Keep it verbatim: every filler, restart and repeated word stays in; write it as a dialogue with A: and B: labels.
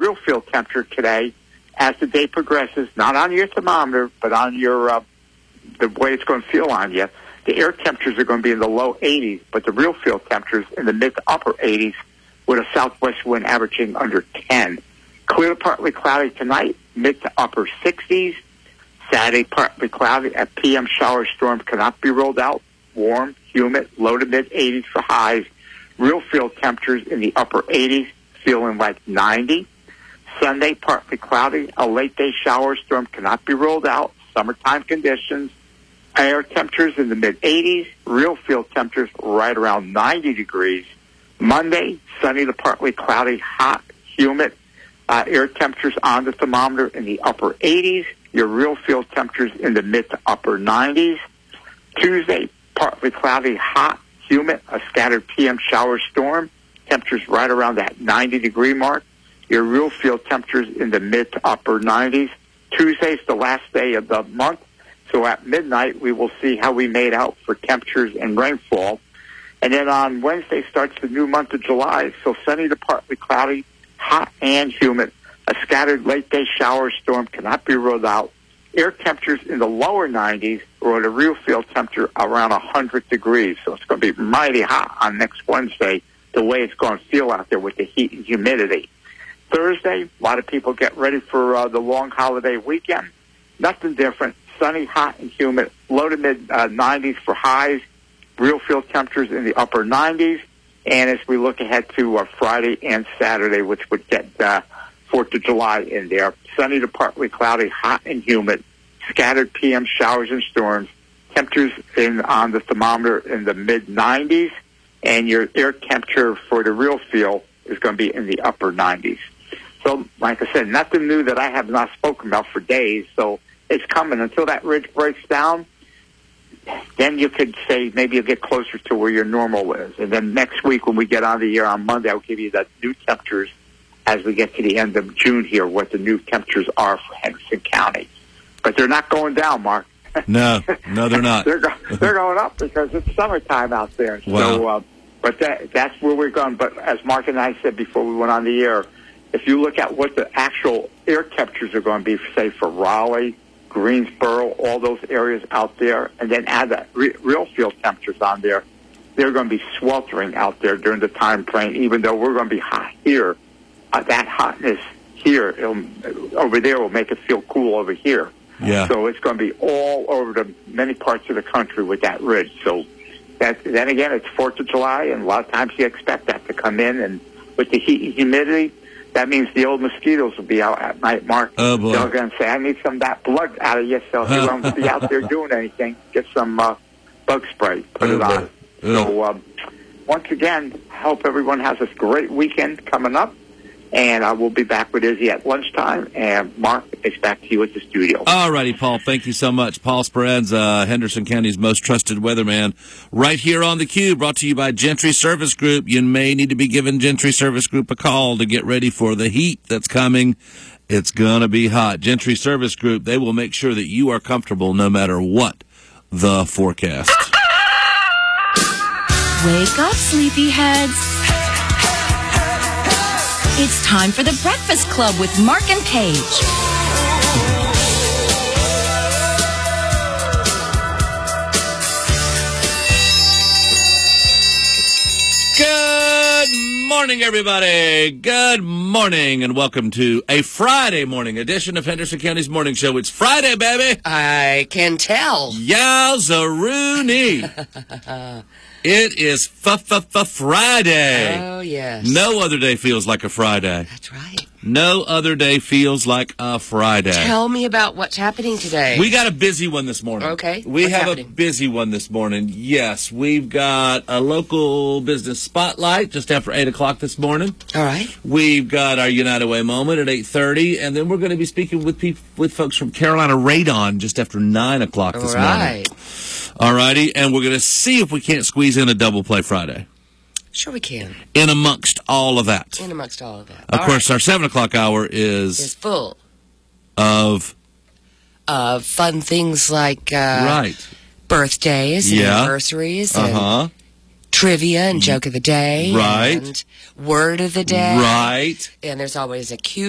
A: real field temperature today as the day progresses, not on your thermometer, but on your uh, the way it's going to feel on you. The air temperatures are going to be in the low eighties, but the real field temperatures in the mid to upper eighties with a southwest wind averaging under ten. Clear to partly cloudy tonight, mid to upper sixties. Saturday, partly cloudy. At P M, shower storms cannot be rolled out. Warm, humid, low to mid eighties for highs. Real field temperatures in the upper eighties, feeling like ninety. Sunday, partly cloudy. A late day shower storm cannot be rolled out. Summertime conditions. Air temperatures in the mid eighties. Real field temperatures right around ninety degrees. Monday, sunny to partly cloudy, hot, humid. Uh, air temperatures on the thermometer in the upper eighties. Your real field temperatures in the mid to upper nineties. Tuesday, partly cloudy, hot, humid, a scattered P M shower storm. Temperatures right around that ninety degree mark. Your real field temperatures in the mid to upper nineties. Tuesday's the last day of the month, so at midnight we will see how we made out for temperatures and rainfall. And then on Wednesday starts the new month of July, so sunny to partly cloudy, hot and humid. A scattered late-day shower storm cannot be ruled out. Air temperatures in the lower nineties, or at a real field temperature around one hundred degrees. So it's going to be mighty hot on next Wednesday, the way it's going to feel out there with the heat and humidity. Thursday, a lot of people get ready for uh, the long holiday weekend. Nothing different. Sunny, hot, and humid. Low to mid uh, nineties for highs. Real field temperatures in the upper nineties. And as we look ahead to uh, Friday and Saturday, which would get uh, fourth of July in there, sunny to partly cloudy, hot and humid, scattered P M showers and storms, temperatures in on the thermometer in the mid nineties, and your air temperature for the real feel is going to be in the upper nineties. So, like I said, nothing new that I have not spoken about for days, so it's coming. Until that ridge breaks down, then you could say maybe you'll get closer to where your normal is. And then next week when we get on the air on Monday, I'll give you the new temperatures as we get to the end of June here, what the new temperatures are for Henderson County. But they're not going down, Mark.
B: No, no, they're not.
A: they're, go- they're going up because it's summertime out there.
B: Wow.
A: So, uh, but that, that's where we're going. But as Mark and I said before we went on the air, if you look at what the actual air temperatures are going to be, say, for Raleigh, Greensboro, all those areas out there, and then add the re- real field temperatures on there, they're going to be sweltering out there during the time frame, even though we're going to be hot here. Uh, that hotness here, it'll, over there, will make it feel cool over here.
B: Yeah.
A: So it's going to be all over the many parts of the country with that ridge. So that, then again, it's fourth of July, and a lot of times you expect that to come in, and with the heat and humidity, that means the old mosquitoes will be out at night, Mark.
B: Oh, boy.
A: They're going to say, I need some of that blood out of you, so if you won't be out there doing anything, get some uh, bug spray, put
B: oh,
A: it on.
B: Oh.
A: So um, once again, I hope everyone has this great weekend coming up. And I will be back with Izzy at lunchtime. And Mark, it's back to you at the studio.
B: All righty, Paul. Thank you so much. Paul Speranza, Henderson County's most trusted weatherman, right here on theCUBE, brought to you by Gentry Service Group. You may need to be giving Gentry Service Group a call to get ready for the heat that's coming. It's going to be hot. Gentry Service Group, they will make sure that you are comfortable no matter what the forecast.
C: Wake up, sleepyheads. It's time for the Breakfast Club with Mark and Paige.
B: Good morning, everybody. Good morning, and welcome to a Friday morning edition of Henderson County's Morning Show. It's Friday, baby.
D: I can tell.
B: Yowza-rooney. It is f-f-f-Friday.
D: Oh, yes.
B: No other day feels like a Friday.
D: That's right.
B: No other day feels like a Friday.
D: Tell me about what's happening today.
B: We got a busy one this morning.
D: Okay.
B: We
D: What's
B: have
D: happening?
B: a busy one this morning. Yes, we've got a local business spotlight just after eight o'clock this morning.
D: All right.
B: We've got our United Way moment at eight thirty, and then we're going to be speaking with people, with folks from Carolina Radon just after nine o'clock this
D: All right.
B: morning. All righty, and we're going to see if we can't squeeze in a double play Friday.
D: Sure we can.
B: In amongst all of that.
D: In amongst all of that.
B: Of
D: all
B: course,
D: right.
B: our seven o'clock hour is...
D: It's full
B: of...
D: of fun things like... Uh,
B: right.
D: Birthdays and
B: Yeah.
D: anniversaries and
B: Uh-huh.
D: trivia and joke of the day.
B: Right.
D: And word of the day.
B: Right.
D: And there's always a cute